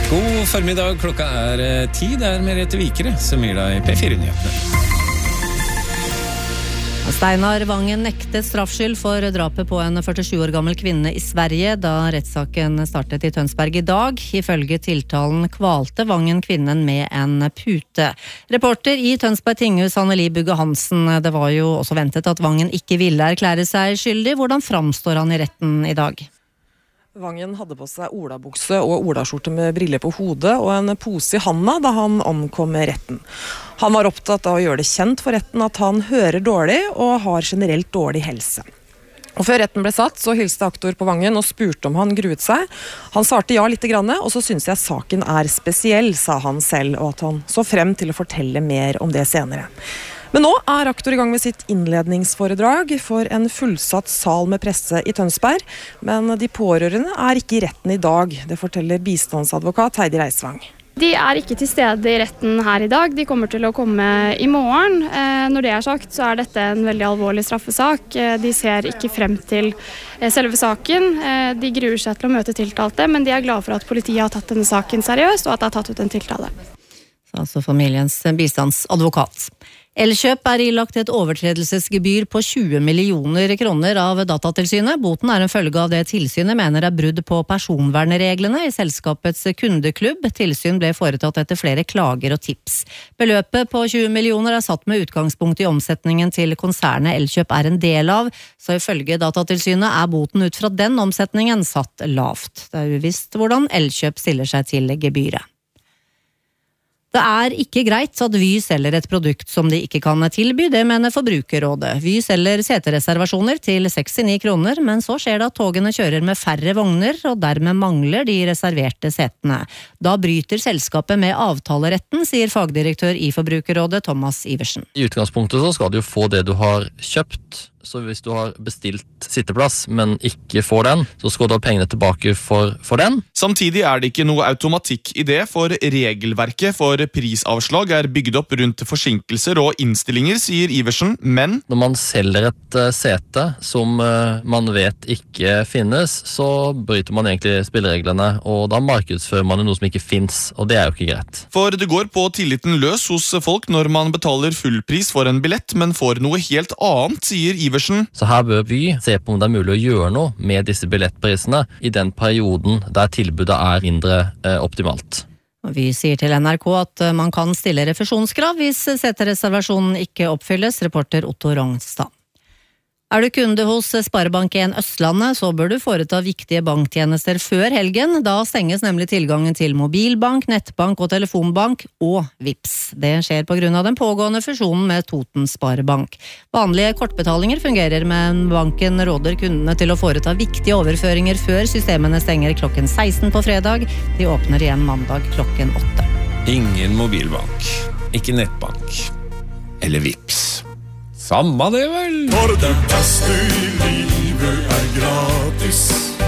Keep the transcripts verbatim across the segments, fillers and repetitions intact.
God formiddag, klokka er ti, det er Merete Vikere som gir deg P fire-nyhetene. Steinar Vangen nektet straffskyld for drapet på en førtisju år gammel kvinne i Sverige da rettssaken startet i Tønsberg i dag. Ifølge tiltalen kvalte Vangen kvinnen med en pute. Reporter i Tønsberg tinghus, Anneli Bugge Hansen, det var jo også ventet at Vangen ikke ville erklære seg skyldig. Hvordan framstår han i retten i dag? Vangen hadde på seg olabukse og olaskjorte med briller på hodet og en pose i handa da han ankom retten. Han var opptatt av å gjøre det kjent for retten at han hører dårlig og har generelt dårlig helse. Og før retten ble satt, så hilste aktor på Vangen og spurte om han gruet seg. Han svarte ja litt grann, og så synes jeg saken er spesiell, sa han selv, og at han så frem til å fortelle mer om det senere. Men nå er aktor i gang med sitt innledningsforedrag for en fullsatt sal med presse i Tønsberg, men de pårørende er ikke i retten i dag, det forteller bistandsadvokat Heidi Reisvang. De er ikke til stede i retten her i dag, de kommer til å komme i morgen. Eh, når det er sagt, så er dette en veldig alvorlig straffesak. Eh, de ser ikke frem til eh, selve saken. Eh, de gruer seg til å møte tiltalte, men de er glade for at politiet har tatt denne saken seriøst, og at det har tatt ut en tiltale. Altså familiens bistandsadvokat. Elkjøp er ilagt et overtredelsesgebyr på tjue millioner kroner av Datatilsynet. Boten er en følge av det tilsynet mener er brudd på personvernreglene i selskapets kundeklubb. Tilsyn ble foretatt etter flere klager og tips. Beløpet på tjue millioner er satt med utgangspunkt i omsetningen til konsernet Elkjøp er en del av, så ifølge Datatilsynet er boten ut fra den omsetningen satt lavt. Det er uvisst hvordan Elkjøp stiller seg til gebyret. Det er ikke greit at Vy selger et produkt som de ikke kan tilby, det mener Forbrukerrådet. Vy selger setereservasjoner til sekstini kroner, men så skjer det at togene kjører med færre vogner, og dermed mangler de reserverte setene. Da bryter selskapet med avtaleretten, sier fagdirektør i Forbrukerrådet Thomas Iversen. I utgangspunktet så skal du jo få det du har kjøpt. Så hvis du har bestilt sitteplass, men ikke får den, så skal du ha pengene tilbake for, for den. Samtidig er det ikke noe automatikk i det, for regelverket for prisavslag er bygd opp rundt forsinkelser og innstillinger, sier Iversen, men når man selger et uh, sete som uh, man vet ikke finnes, så bryter man egentlig spillereglene, og da markedsfører man noe som ikke finnes, og det er jo ikke greit. For det går på tilliten løs hos folk når man betaler full pris for en billett, men får noe helt annet, sier Iversen. Så her bør vi se på om det er mulig å gjøre noe med disse billettprisene i den perioden der tilbudet er mindre eh, optimalt. Vi sier til N R K at man kan stille refusjonskrav hvis setereservasjonen ikke oppfylles, reporter Otto Rongstad. Er du kunde hos Sparebank en Østlandet, så bør du foreta viktige banktjenester før helgen. Da stenges nemlig tilgangen til mobilbank, nettbank og telefonbank og Vipps. Det skjer på grunn av den pågående fusjonen med Toten Sparebank. Vanlige kortbetalinger fungerer, men banken råder kundene til å foreta viktige overføringer før systemene stenger klokken seksten på fredag. De åpner igjen mandag klokken åtte. Ingen mobilbank, ikke nettbank eller Vipps. Samma det vel. For det beste i livet er gratis.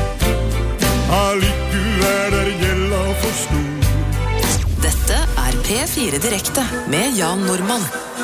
Allikevel er gjelda for stor. Dette er P fire Direkte med Jan Normann.